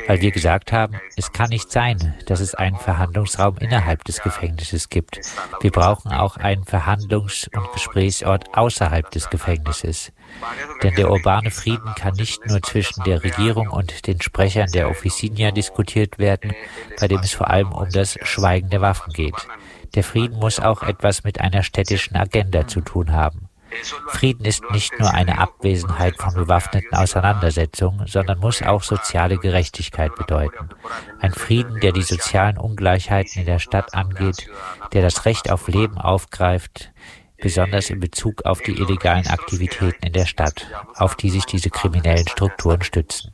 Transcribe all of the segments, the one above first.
weil wir gesagt haben, es kann nicht sein, dass es einen Verhandlungsraum innerhalb des Gefängnisses gibt. Wir brauchen auch einen Verhandlungs- und Gesprächsort außerhalb des Gefängnisses. Denn der urbane Frieden kann nicht nur zwischen der Regierung und den Sprechern der Oficina diskutiert werden, bei dem es vor allem um das Schweigen der Waffen geht. Der Frieden muss auch etwas mit einer städtischen Agenda zu tun haben. Frieden ist nicht nur eine Abwesenheit von bewaffneten Auseinandersetzungen, sondern muss auch soziale Gerechtigkeit bedeuten. Ein Frieden, der die sozialen Ungleichheiten in der Stadt angeht, der das Recht auf Leben aufgreift, besonders in Bezug auf die illegalen Aktivitäten in der Stadt, auf die sich diese kriminellen Strukturen stützen.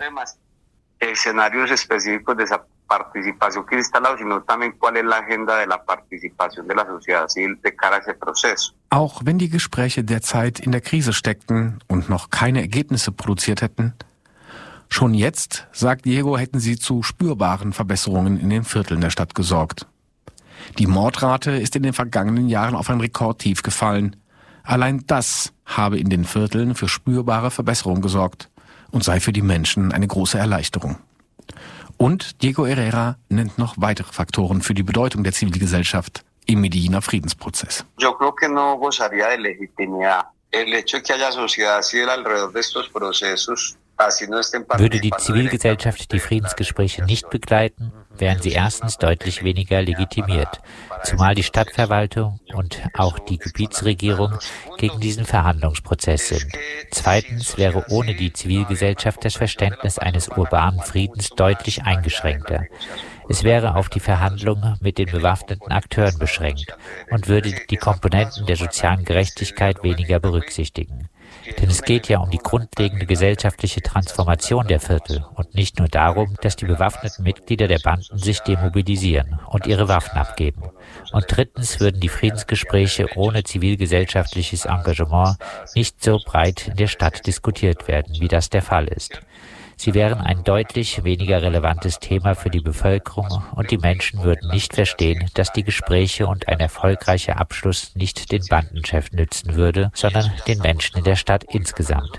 Participación que está al lado, sino también cuál es la agenda de la participación de la sociedad civil de cara a ese proceso. Auch wenn die Gespräche derzeit in der Krise steckten und noch keine Ergebnisse produziert hätten, schon jetzt, sagt Diego, hätten sie zu spürbaren Verbesserungen in den Vierteln der Stadt gesorgt. Die Mordrate ist in den vergangenen Jahren auf ein Rekordtief gefallen. Allein das habe in den Vierteln für spürbare Verbesserungen gesorgt und sei für die Menschen eine große Erleichterung. Und Diego Herrera nennt noch weitere Faktoren für die Bedeutung der Zivilgesellschaft im Medelliner Friedensprozess. Yo creo que no gozaría de legitimidad. El hecho de que haya sociedad civil alrededor de estos procesos. Würde die Zivilgesellschaft die Friedensgespräche nicht begleiten, wären sie erstens deutlich weniger legitimiert, zumal die Stadtverwaltung und auch die Gebietsregierung gegen diesen Verhandlungsprozess sind. Zweitens wäre ohne die Zivilgesellschaft das Verständnis eines urbanen Friedens deutlich eingeschränkter. Es wäre auf die Verhandlungen mit den bewaffneten Akteuren beschränkt und würde die Komponenten der sozialen Gerechtigkeit weniger berücksichtigen. Denn es geht ja um die grundlegende gesellschaftliche Transformation der Viertel und nicht nur darum, dass die bewaffneten Mitglieder der Banden sich demobilisieren und ihre Waffen abgeben. Und drittens würden die Friedensgespräche ohne zivilgesellschaftliches Engagement nicht so breit in der Stadt diskutiert werden, wie das der Fall ist. Sie wären ein deutlich weniger relevantes Thema für die Bevölkerung und die Menschen würden nicht verstehen, dass die Gespräche und ein erfolgreicher Abschluss nicht den Bandenchef nützen würde, sondern den Menschen in der Stadt insgesamt.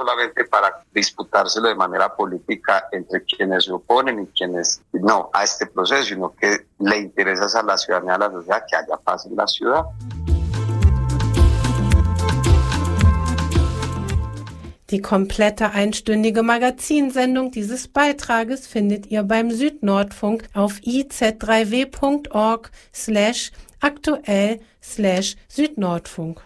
Die komplette einstündige Magazinsendung dieses Beitrages findet ihr beim Südnordfunk auf iz3w.org/aktuell/Südnordfunk.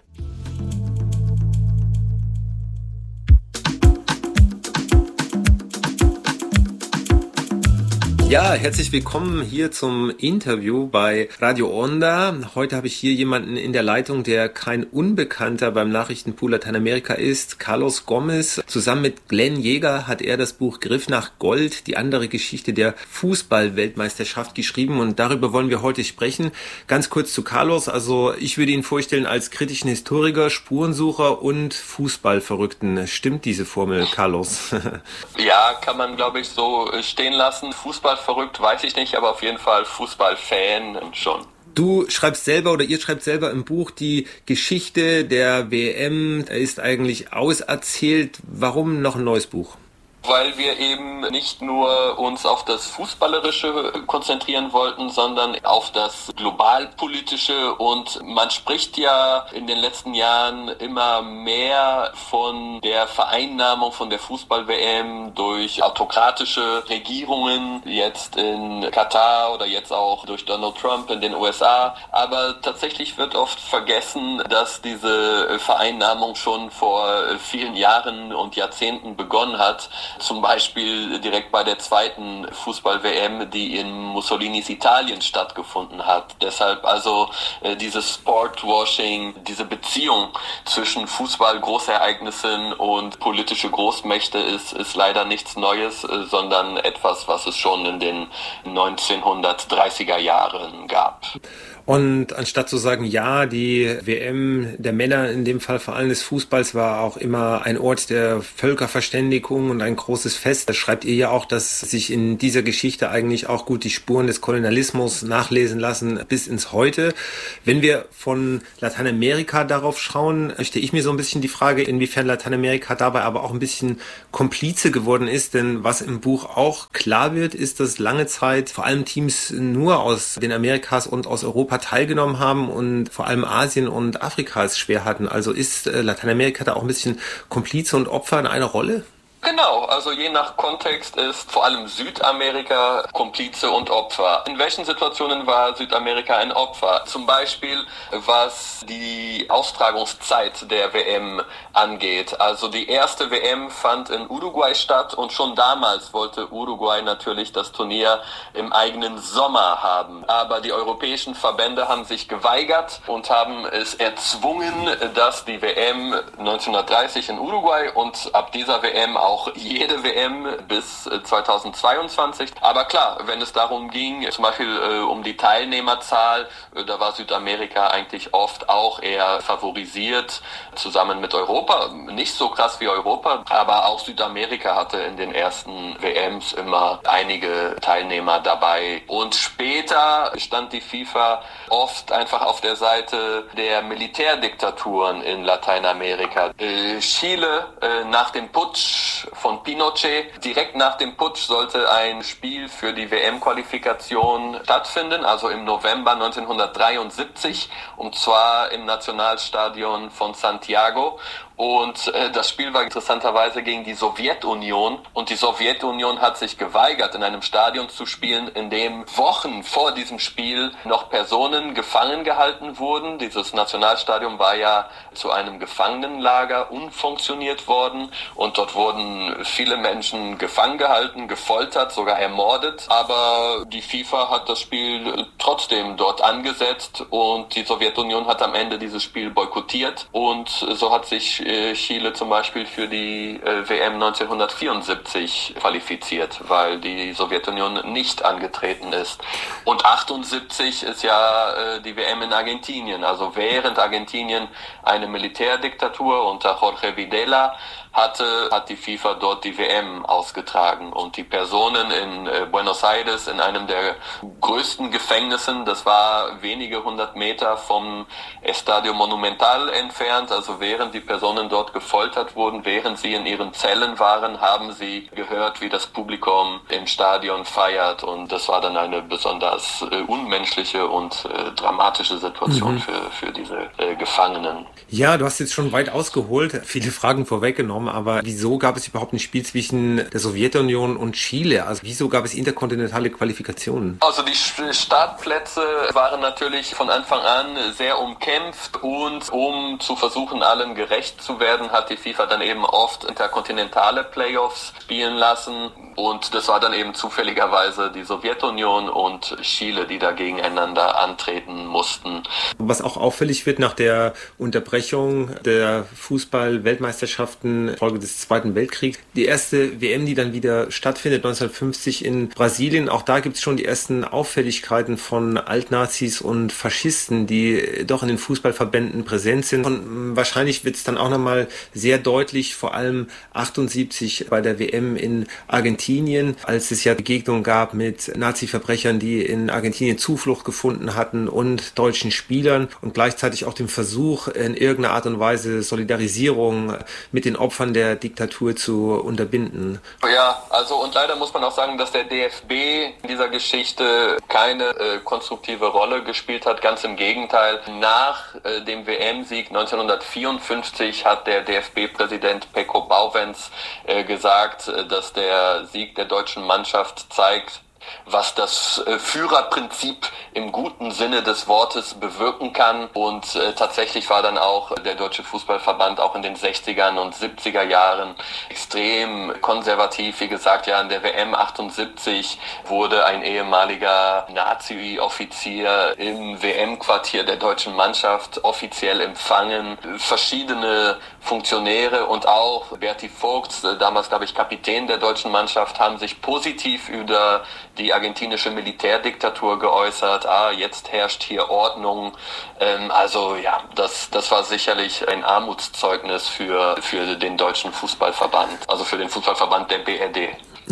Ja, herzlich willkommen hier zum Interview bei Radio Onda. Heute habe ich hier jemanden in der Leitung, der kein Unbekannter beim Nachrichtenpool Lateinamerika ist, Carlos Gomez. Zusammen mit Glenn Jäger hat er das Buch Griff nach Gold, die andere Geschichte der Fußball-Weltmeisterschaft geschrieben und darüber wollen wir heute sprechen. Ganz kurz zu Carlos, also ich würde ihn vorstellen als kritischen Historiker, Spurensucher und Fußballverrückten. Stimmt diese Formel, Carlos? Ja, kann man glaube ich so stehen lassen. Fußballverrückt weiß ich nicht, aber auf jeden Fall Fußballfan schon. Du schreibst selber oder ihr schreibt selber im Buch, die Geschichte der WM ist eigentlich auserzählt. Warum noch ein neues Buch? Weil wir eben nicht nur uns auf das Fußballerische konzentrieren wollten, sondern auf das Globalpolitische. Und man spricht ja in den letzten Jahren immer mehr von der Vereinnahmung von der Fußball-WM durch autokratische Regierungen, jetzt in Katar oder jetzt auch durch Donald Trump in den USA. Aber tatsächlich wird oft vergessen, dass diese Vereinnahmung schon vor vielen Jahren und Jahrzehnten begonnen hat. Zum Beispiel direkt bei der zweiten Fußball-WM, die in Mussolinis Italien stattgefunden hat. Deshalb also dieses Sportwashing, diese Beziehung zwischen Fußball-Großereignissen und politische Großmächte ist leider nichts Neues, sondern etwas, was es schon in den 1930er Jahren gab. Und anstatt zu sagen, ja, die WM der Männer, in dem Fall vor allem des Fußballs, war auch immer ein Ort der Völkerverständigung und ein großes Fest. Da schreibt ihr ja auch, dass sich in dieser Geschichte eigentlich auch gut die Spuren des Kolonialismus nachlesen lassen bis ins Heute. Wenn wir von Lateinamerika darauf schauen, stelle ich mir so ein bisschen die Frage, inwiefern Lateinamerika dabei aber auch ein bisschen Komplize geworden ist. Denn was im Buch auch klar wird, ist, dass lange Zeit vor allem Teams nur aus den Amerikas und aus Europa teilgenommen haben und vor allem Asien und Afrika es schwer hatten. Also ist Lateinamerika da auch ein bisschen Komplize und Opfer in einer Rolle? Genau, also je nach Kontext ist vor allem Südamerika Komplize und Opfer. In welchen Situationen war Südamerika ein Opfer? Zum Beispiel, was die Austragungszeit der WM angeht. Also die erste WM fand in Uruguay statt und schon damals wollte Uruguay natürlich das Turnier im eigenen Sommer haben. Aber die europäischen Verbände haben sich geweigert und haben es erzwungen, dass die WM 1930 in Uruguay und ab dieser WM auch jede WM bis 2022. Aber klar, wenn es darum ging, zum Beispiel um die Teilnehmerzahl, da war Südamerika eigentlich oft auch eher favorisiert, zusammen mit Europa. Nicht so krass wie Europa, aber auch Südamerika hatte in den ersten WMs immer einige Teilnehmer dabei. Und später stand die FIFA oft einfach auf der Seite der Militärdiktaturen in Lateinamerika. Chile nach dem Putsch von Pinochet. Direkt nach dem Putsch sollte ein Spiel für die WM-Qualifikation stattfinden, also im November 1973, und zwar im Nationalstadion von Santiago. Und das Spiel war interessanterweise gegen die Sowjetunion. Und die Sowjetunion hat sich geweigert, in einem Stadion zu spielen, in dem Wochen vor diesem Spiel noch Personen gefangen gehalten wurden. Dieses Nationalstadion war ja zu einem Gefangenenlager umfunktioniert worden. Und dort wurden viele Menschen gefangen gehalten, gefoltert, sogar ermordet. Aber die FIFA hat das Spiel trotzdem dort angesetzt. Und die Sowjetunion hat am Ende dieses Spiel boykottiert. Und so hat sich Chile zum Beispiel für die WM 1974 qualifiziert, weil die Sowjetunion nicht angetreten ist. Und 78 ist ja die WM in Argentinien. Also während Argentinien eine Militärdiktatur unter Jorge Videla hat die FIFA dort die WM ausgetragen. Und die Personen in Buenos Aires, in einem der größten Gefängnissen, das war wenige 100 Meter vom Estadio Monumental entfernt, also während die Personen dort gefoltert wurden, während sie in ihren Zellen waren, haben sie gehört, wie das Publikum im Stadion feiert. Und das war dann eine besonders unmenschliche und dramatische Situation für diese Gefangenen. Ja, du hast jetzt schon weit ausgeholt, viele Fragen vorweggenommen, aber wieso gab es überhaupt ein Spiel zwischen der Sowjetunion und Chile? Also wieso gab es interkontinentale Qualifikationen? Also die Startplätze waren natürlich von Anfang an sehr umkämpft, und um zu versuchen, allen gerecht zu werden, hat die FIFA dann eben oft interkontinentale Playoffs spielen lassen, und das war dann eben zufälligerweise die Sowjetunion und Chile, die da gegeneinander antreten mussten. Was auch auffällig wird nach der Unterbrechung der Fußball-Weltmeisterschaften Folge des Zweiten Weltkriegs, die erste WM, die dann wieder stattfindet, 1950 in Brasilien, auch da gibt es schon die ersten Auffälligkeiten von Altnazis und Faschisten, die doch in den Fußballverbänden präsent sind. Und wahrscheinlich wird es dann auch nochmal sehr deutlich, vor allem 78 bei der WM in Argentinien, als es ja Begegnungen gab mit Nazi-Verbrechern, die in Argentinien Zuflucht gefunden hatten, und deutschen Spielern, und gleichzeitig auch dem Versuch, in irgendeiner Art und Weise Solidarisierung mit den Opfern der Diktatur zu unterbinden. Ja, also und leider muss man auch sagen, dass der DFB in dieser Geschichte keine konstruktive Rolle gespielt hat. Ganz im Gegenteil. Nach dem WM-Sieg 1954 hat der DFB-Präsident Pecco Bauwens gesagt, dass der Sieg der deutschen Mannschaft zeigt, was das Führerprinzip im guten Sinne des Wortes bewirken kann. Und tatsächlich war dann auch der Deutsche Fußballverband auch in den 60er und 70er Jahren extrem konservativ. Wie gesagt, ja, in der WM 78 wurde ein ehemaliger Nazi-Offizier im WM-Quartier der deutschen Mannschaft offiziell empfangen. Verschiedene Funktionäre und auch Berti Vogts, damals glaube ich Kapitän der deutschen Mannschaft, haben sich positiv über die argentinische Militärdiktatur geäußert. Jetzt herrscht hier Ordnung. Also ja, das war sicherlich ein Armutszeugnis für den deutschen Fußballverband, also für den Fußballverband der BRD.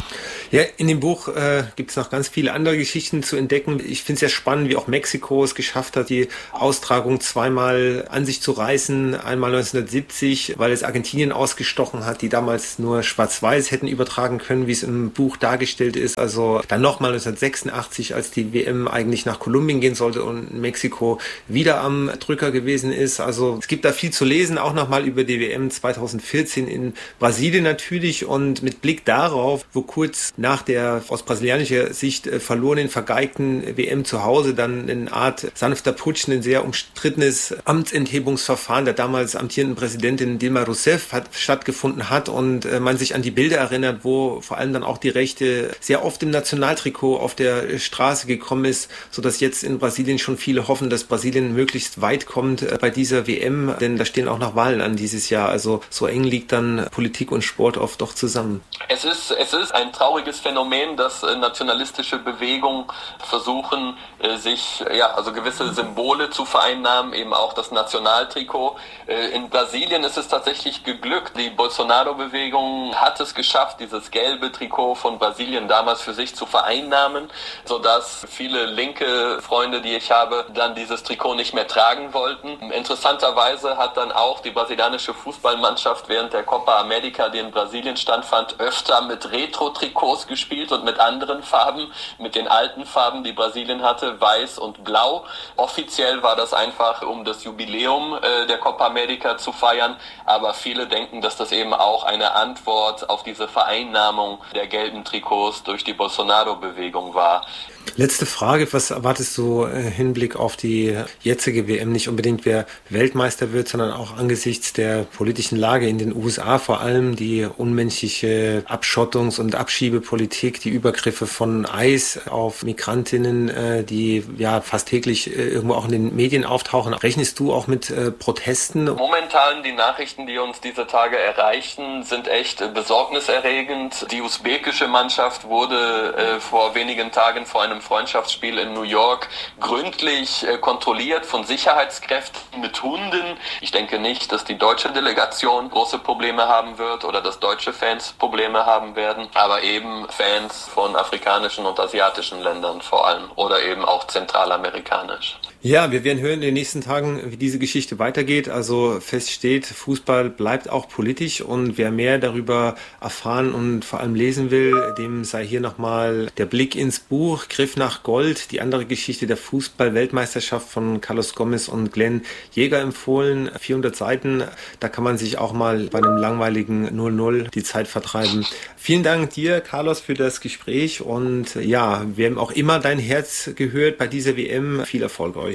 Ja, in dem Buch gibt es noch ganz viele andere Geschichten zu entdecken. Ich finde es sehr spannend, wie auch Mexiko es geschafft hat, die Austragung zweimal an sich zu reißen. Einmal 1970, weil es Argentinien ausgestochen hat, die damals nur schwarz-weiß hätten übertragen können, wie es im Buch dargestellt ist. Also dann nochmal 1986, als die WM eigentlich nach Kolumbien gehen sollte und Mexiko wieder am Drücker gewesen ist. Also es gibt da viel zu lesen, auch nochmal über die WM 2014 in Brasilien natürlich, und mit Blick darauf, wo kurz nach der aus brasilianischer Sicht verlorenen, vergeigten WM zu Hause dann eine Art sanfter Putsch, ein sehr umstrittenes Amtsenthebungsverfahren der damals amtierenden Präsidentin Dilma Rousseff stattgefunden hat, und man sich an die Bilder erinnert, wo vor allem dann auch die Rechte sehr oft im Nationaltrikot auf der Straße gekommen ist, sodass jetzt in Brasilien schon viele hoffen, dass Brasilien möglichst weit kommt bei dieser WM, denn da stehen auch noch Wahlen an dieses Jahr. Also so eng liegt dann Politik und Sport oft doch zusammen. Es ist ein trauriges Phänomen, dass nationalistische Bewegungen versuchen, sich also gewisse Symbole zu vereinnahmen, eben auch das Nationaltrikot. In Brasilien ist es tatsächlich geglückt. Die Bolsonaro-Bewegung hat es geschafft, dieses gelbe Trikot von Brasilien damals für sich zu vereinnahmen, sodass viele linke Freunde, die ich habe, dann dieses Trikot nicht mehr tragen wollten. Interessanterweise hat dann auch die brasilianische Fußballmannschaft während der Copa América, die in Brasilien stattfand, öfter mit Retro-Trikots gespielt und mit anderen Farben, mit den alten Farben, die Brasilien hatte, weiß und blau. Offiziell war das einfach, um das Jubiläum der Copa América zu feiern, aber viele denken, dass das eben auch eine Antwort auf diese Vereinnahmung der gelben Trikots durch die Bolsonaro-Bewegung war. Letzte Frage, was erwartest du im Hinblick auf die jetzige WM? Nicht unbedingt, wer Weltmeister wird, sondern auch angesichts der politischen Lage in den USA, vor allem die unmenschliche Abschottungs- und Abschiebepolitik, die Übergriffe von ICE auf Migrantinnen, die ja fast täglich irgendwo auch in den Medien auftauchen. Rechnest du auch mit Protesten? Momentan die Nachrichten, die uns diese Tage erreichen, sind echt besorgniserregend. Die usbekische Mannschaft wurde vor wenigen Tagen vor einem Freundschaftsspiel in New York gründlich kontrolliert von Sicherheitskräften mit Hunden. Ich denke nicht, dass die deutsche Delegation große Probleme haben wird oder dass deutsche Fans Probleme haben werden, aber eben Fans von afrikanischen und asiatischen Ländern vor allem oder eben auch zentralamerikanisch. Ja, wir werden hören in den nächsten Tagen, wie diese Geschichte weitergeht. Also fest steht, Fußball bleibt auch politisch, und wer mehr darüber erfahren und vor allem lesen will, dem sei hier nochmal der Blick ins Buch Griff nach Gold, die andere Geschichte der Fußball-Weltmeisterschaft von Carlos Gomez und Glenn Jäger empfohlen. 400 Seiten, da kann man sich auch mal bei einem langweiligen 0-0 die Zeit vertreiben. Vielen Dank dir, Carlos, für das Gespräch, und ja, wir haben auch immer dein Herz gehört bei dieser WM. Viel Erfolg euch.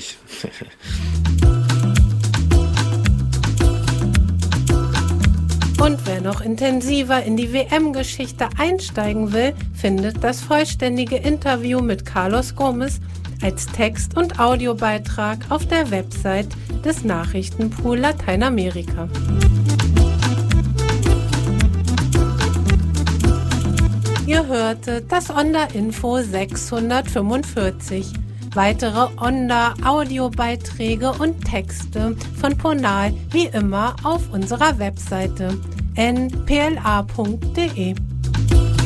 Und wer noch intensiver in die WM-Geschichte einsteigen will, findet das vollständige Interview mit Carlos Gomez als Text- und Audiobeitrag auf der Website des Nachrichtenpool Lateinamerika. Ihr hörtet das Onda Info 645. Weitere Onda-Audiobeiträge und Texte von Ponal wie immer auf unserer Webseite npla.de.